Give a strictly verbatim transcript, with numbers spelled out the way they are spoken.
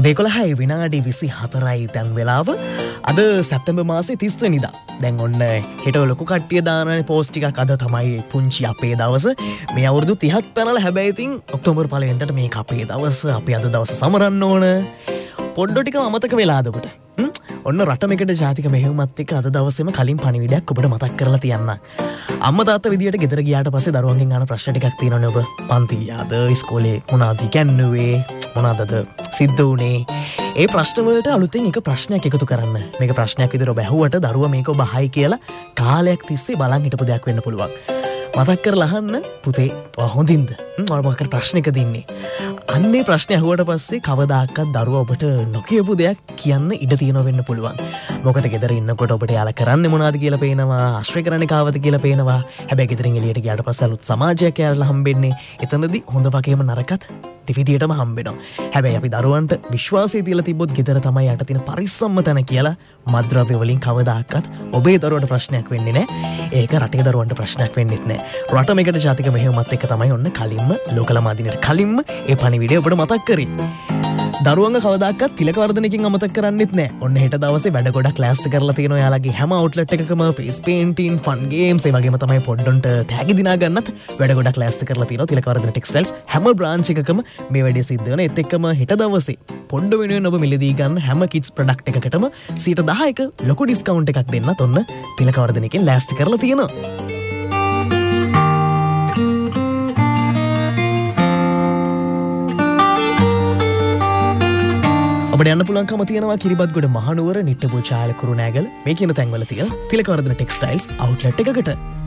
උදේකොළහයි විනාඩි විසි හතරයි දැන් වෙලාව. අද සැප්තැම්බර් මාසේ තිස් වෙනිදා. දැන් ඔන්න හෙට ලොකු කට්ටිය දාන පෝස්ට් ටිකක් අද තමයි පුංචි අපේ දවස. මේ අවුරුදු තිහක් පැනලා හැබැයි ඉතින් ඔක්තෝබර් පළවෙනිදාට මේක අපේ දවස. අපි අද දවස සමරන්න ඕන. පොඩ්ඩෝ ටික අමතක වෙලාද ඔබට? ඔන්න රටමෙකට ජාතික මෙහෙයුමත් එක්ක අද දවසේම කලින් පණිවිඩයක් ඔබට මතක් කරලා තියන්න. අම්මා තාත්තා විදියට ගෙදර ගියාට පස්සේ දරුවන්ගෙන් අහන ප්‍රශ්න ටිකක් තියෙනවනේ ඔබ. පන්ති ගියාද? ඉස්කෝලේ මොනවද ඉගෙනුවේ? මොනවදද සිද්ධ වුණේ? ඒ ප්‍රශ්න වලට අලුතෙන් එක ප්‍රශ්නයක් එකතු කරන්න. මේක ප්‍රශ්නයක් විදියට ඔබ ඇහුවට දරුවා මේක ඔබ අහයි කියලා කාලයක් තිස්සේ බලන් හිටපු දෙයක් වෙන්න පුළුවන්. මතක් කරලා අහන්න පුතේ හොඳින්ද? මම මොකක්ද ප්‍රශ්නයක දින්නේ? අන්නේ ප්‍රශ්නේ අහුවට පස්සේ කවදාකවත් දරුවා ඔබට නොකියපු දෙයක් කියන්න ඉඩ තියෙනවා වෙන්න පුළුවන්. මොකද ගෙදර ඉන්නකොට ඔබට යාලා කරන්නේ මොනවද කියලා පේනවා, ආශ්‍රය කරන්නේ කාවද කියලා පේනවා. හැබැයි ගෙදරින් එළියට ගියාට පස්සේ අලුත් සමාජයක් යාලා හම්බෙන්නේ. එතනදී හොඳ වගේම නරකත් දෙවිදියටම හම්බෙනවා. හැබැයි අපි දරුවන්ට විශ්වාසය තියලා තිබ්බොත් ගෙදර තමයි යට තියෙන පරිස්සම්ම තැන කියලා මද්ද්‍රව්‍ය වලින් කවදාකවත් ඔබේ දරුවන්ට ප්‍රශ්නයක් වෙන්නේ නැහැ. ඒක රටේ දරුවන්ට ප්‍රශ්නයක් වෙන්නෙත් නැහැ. රට මේකට ජාතික මෙහෙයුමත් එක්ක තමයි ඔන්න කලින්ම ලෝකලමා දිනේට කලින්ම ඒ පණිවිඩය ඔබට මතක් කරේ. දරුවන්ව කවදාකවත් තිලකවර්ධනකින් අමතක කරන්නෙත් නෑ. ඔන්න හෙට දවසේ වැඩ ගොඩක් ක්ලාස් කරලා තියෙනවා. යාළගේ හැම outlet එකකම face painting, fun games, ඒ වගේම තමයි පොඩ්ඩොන්ට තෑගි දිනා ගන්නත් වැඩ ගොඩක් ක්ලාස් කරලා තියෙනවා. තිලකවර්ධන ටෙක්ස්ටයිල්ස් හැම බ්‍රාන්ච් එකකම මේ වැඩේ සිද්ධ වෙනවා. ඒත් එක්කම හෙට දවසේ පොඩ්ඩ වෙනුවෙන් ඔබ මිලදී ගන්න හැම කිඩ්ස් ප්‍රොඩක්ට් එකකටම සීට දහයක ලොකු ඩිස්කවුන්ට් එකක් දෙන්නත් ඔන්න තිලකවර්ධනකින් ලෑස්ති කරලා තියෙනවා. ඔබට යන්න පුළුවන්කම තියෙනවා කිරිබත්ගොඩ මහනුවර, නිට්ටඹු, චායල, කුරුණෑගල මේ කියන තැන්වල තියෙන තිලකවර්ධන ටෙක්ස්ටයිල්ස් අවුට්ලට් එකකට.